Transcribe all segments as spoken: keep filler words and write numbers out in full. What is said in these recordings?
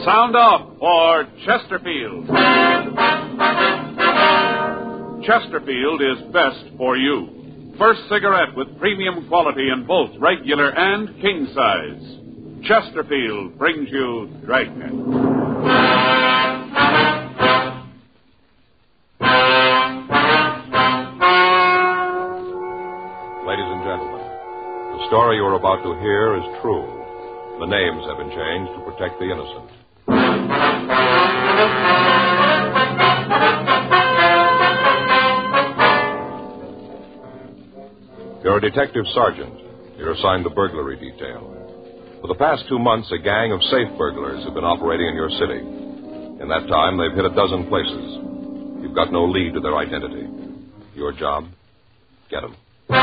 Sound off for Chesterfield. Chesterfield is best for you. First cigarette with premium quality in both regular and king size. Chesterfield brings you Dragnet. Ladies and gentlemen, the story you are about to hear is true. The names have been changed to protect the innocent. You're a detective sergeant. You're assigned the burglary detail. For the past two months, a gang of safe burglars have been operating in your city. In that time, they've hit a dozen places. You've got no lead to their identity. Your job? Get them.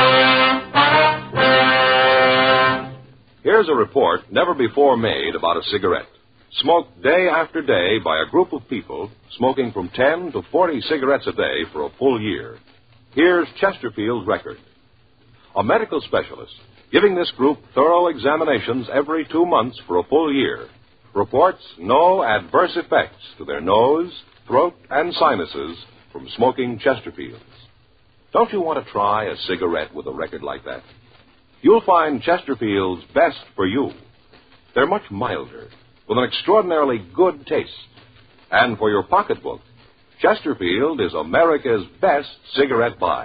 Here's a report never before made about a cigarette. Smoked day after day by a group of people smoking from ten to forty cigarettes a day for a full year. Here's Chesterfield's record. A medical specialist giving this group thorough examinations every two months for a full year reports no adverse effects to their nose, throat, and sinuses from smoking Chesterfields. Don't you want to try a cigarette with a record like that? You'll find Chesterfield's best for you. They're much milder, with an extraordinarily good taste. And for your pocketbook, Chesterfield is America's best cigarette buy.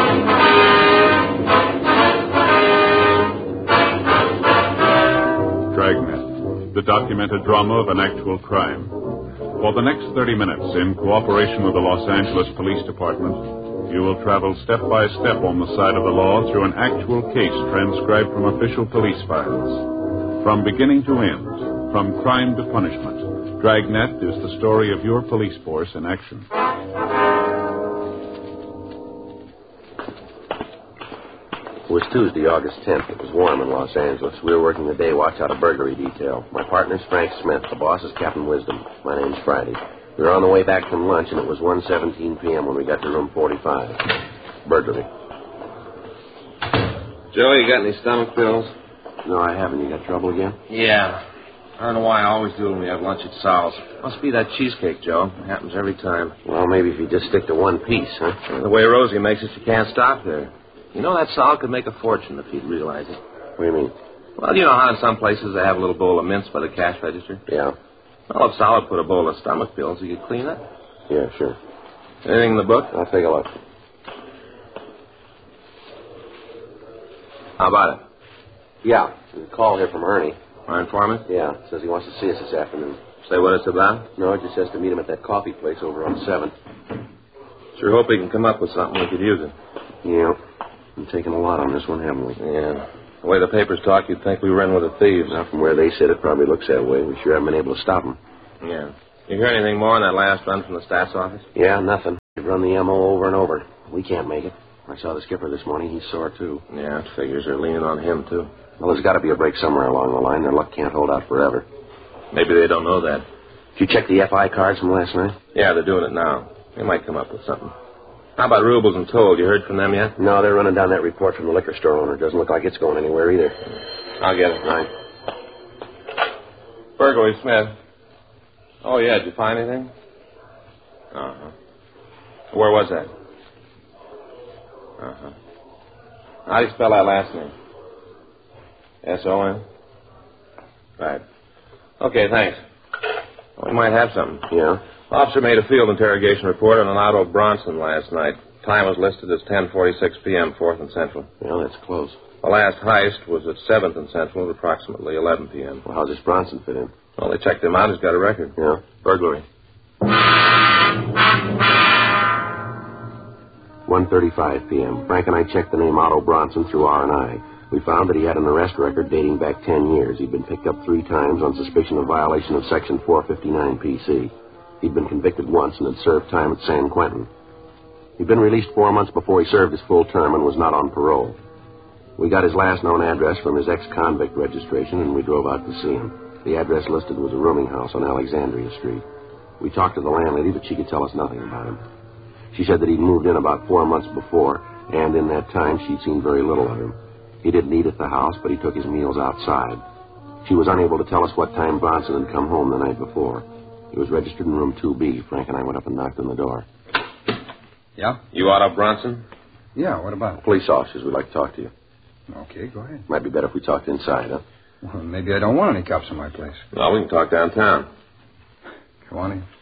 Dragnet, the documented drama of an actual crime. For the next thirty minutes, in cooperation with the Los Angeles Police Department, you will travel step by step on the side of the law through an actual case transcribed from official police files. From beginning to end, from crime to punishment, Dragnet is the story of your police force in action. It was Tuesday, August tenth. It was warm in Los Angeles. We were working the day watch out of burglary detail. My partner's Frank Smith. The boss is Captain Wisdom. My name's Friday. We were on the way back from lunch, and it was one seventeen p.m. when we got to room forty-five. Burglary. Joe, you got any stomach pills? No, I haven't. You got trouble again? Yeah. I don't know why I always do when we have lunch at Sal's. Must be that cheesecake, Joe. It happens every time. Well, maybe if you just stick to one piece, huh? The way Rosie makes it, you can't stop there. You know, that Sal could make a fortune if he'd realize it. What do you mean? Well, you know how in some places they have a little bowl of mints by the cash register? Yeah. Well, if Sal would put a bowl of stomach pills, he could clean up. Yeah, sure. Anything in the book? I'll take a look. How about it? Yeah. There's a call here from Ernie. Our informant? Yeah. Says he wants to see us this afternoon. Say what it's about? No, it just says to meet him at that coffee place over on seventh. Sure hope he can come up with something we could use it. Yeah. We've taken a lot on this one, haven't we? Yeah. The way the papers talk, you'd think we were in with the thieves. Now, from where they sit, it probably looks that way. We sure haven't been able to stop them. Yeah. You hear anything more on that last run from the stats office? Yeah, nothing. They've run the M O over and over. We can't make it. I saw the skipper this morning. He's sore, too. Yeah, it figures they're leaning on him, too. Well, there's got to be a break somewhere along the line. Their luck can't hold out forever. Maybe they don't know that. Did you check the F I cards from last night? Yeah, they're doing it now. They might come up with something. How about Rubles and Toll? You heard from them yet? No, they're running down that report from the liquor store owner. Doesn't look like it's going anywhere either. I'll get it. Right. Burglary, Smith. Oh, yeah, did you find anything? Uh-huh. Where was that? Uh-huh. How do you spell that last name? S O N? Right. Okay, thanks. Well, we might have something. Yeah? Officer made a field interrogation report on an Otto Bronson last night. Time was listed as ten forty-six p.m., fourth and Central. Well, that's close. The last heist was at seventh and Central at approximately eleven p.m. Well, how's this Bronson fit in? Well, they checked him out. He's got a record. Yeah? Burglary. one thirty-five p.m. Frank and I checked the name Otto Bronson through R and I. We found that he had an arrest record dating back ten years. He'd been picked up three times on suspicion of violation of Section four fifty-nine P C. He'd been convicted once and had served time at San Quentin. He'd been released four months before he served his full term and was not on parole. We got his last known address from his ex-convict registration, and we drove out to see him. The address listed was a rooming house on Alexandria Street. We talked to the landlady, but she could tell us nothing about him. She said that he'd moved in about four months before, and in that time she'd seen very little of him. He didn't eat at the house, but he took his meals outside. She was unable to tell us what time Bronson had come home the night before. He was registered in room two B. Frank and I went up and knocked on the door. Yeah? You Otto Bronson? Yeah, what about it? Police officers would like to talk to you. Okay, go ahead. Might be better if we talked inside, huh? Well, maybe I don't want any cops in my place. Well, we can talk downtown. Come on in.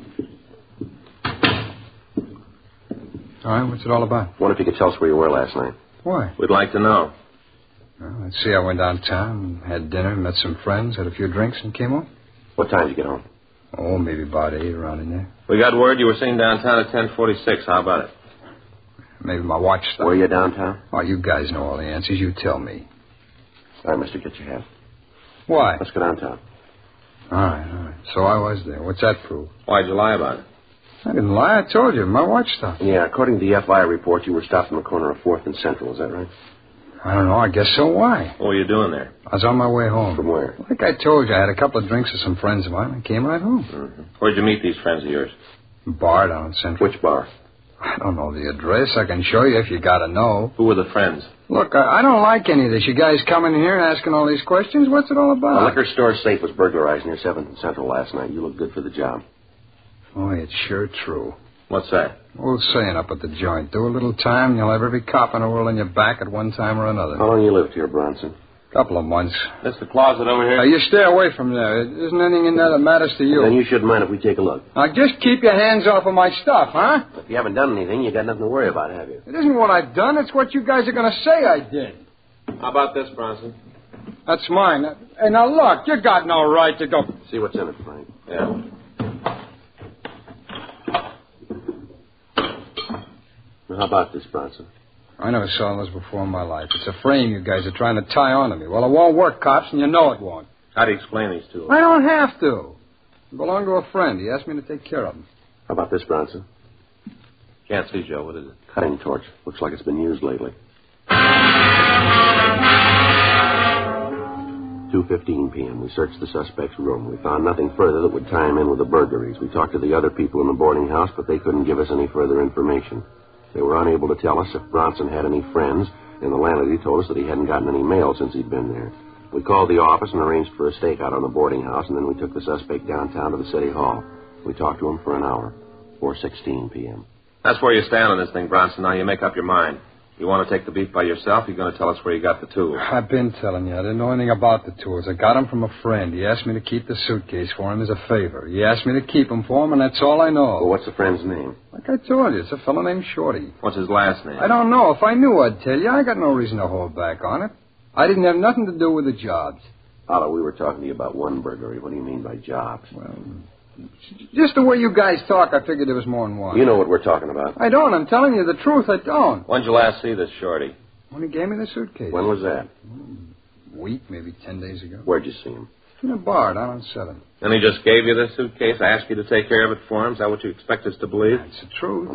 All right, what's it all about? Wonder if you could tell us where you were last night. Why? We'd like to know. Well, let's see, I went downtown, had dinner, met some friends, had a few drinks, and came home. What time did you get home? Oh, maybe about eight, around in there. We got word you were seen downtown at ten forty-six. How about it? Maybe my watch stopped. Were you downtown? Oh, you guys know all the answers. You tell me. All right, mister, get your hat. Why? Let's go downtown. All right, all right. So I was there. What's that prove? Why'd you lie about it? I didn't lie. I told you. My watch stopped. Yeah, according to the F I report, you were stopped on the corner of fourth and Central. Is that right? I don't know. I guess so. Why? What were you doing there? I was on my way home. From where? Like I told you, I had a couple of drinks with some friends of mine and came right home. Mm-hmm. Where'd you meet these friends of yours? Bar down in Central. Which bar? I don't know the address. I can show you if you gotta know. Who were the friends? Look, I, I don't like any of this. You guys coming in here and asking all these questions. What's it all The about? liquor store safe was burglarized near seventh and Central last night. You look good for the job. Boy, it's sure true. What's that? Old saying up at the joint. Do a little time, and you'll have every cop in the world on your back at one time or another. How long you lived here, Bronson? Couple of months. That's the closet over here? Now, you stay away from there. There isn't anything in there that matters to you. Then you shouldn't mind if we take a look. Now, just keep your hands off of my stuff, huh? If you haven't done anything, you got nothing to worry about, have you? It isn't what I've done. It's what you guys are going to say I did. How about this, Bronson? That's mine. Hey, now, look, you got no right to go... See what's in it, Frank. Yeah. Now, how about this, Bronson? I never saw this before in my life. It's a frame you guys are trying to tie onto me. Well, it won't work, cops, and you know it won't. How do you explain these two? I don't have to. I belong to a friend. He asked me to take care of him. How about this, Bronson? Can't see, Joe. What is it? Cutting torch. Looks like it's been used lately. two fifteen p.m. We searched the suspect's room. We found nothing further that would tie him in with the burglaries. We talked to the other people in the boarding house, but they couldn't give us any further information. They were unable to tell us if Bronson had any friends, and the landlady told us that he hadn't gotten any mail since he'd been there. We called the office and arranged for a stakeout on the boarding house, and then we took the suspect downtown to the city hall. We talked to him for an hour. four sixteen p.m. That's where you stand on this thing, Bronson. Now you make up your mind. You want to take the beef by yourself, you're going to tell us where you got the tools. I've been telling you. I didn't know anything about the tools. I got them from a friend. He asked me to keep the suitcase for him as a favor. He asked me to keep them for him, and that's all I know. Well, what's the friend's name? Like I told you, it's a fellow named Shorty. What's his last name? I don't know. If I knew, I'd tell you. I got no reason to hold back on it. I didn't have nothing to do with the jobs. Otto, we were talking to you about one burglary. What do you mean by jobs? Well, just the way you guys talk, I figured there was more than one. You know what we're talking about. I don't. I'm telling you the truth. I don't. When'd you last see this Shorty? When he gave me the suitcase. When was that? A week, maybe ten days ago. Where'd you see him? In a bar down on seventh. And he just gave you this suitcase, asked you to take care of it for him? Is that what you expect us to believe? That's the truth.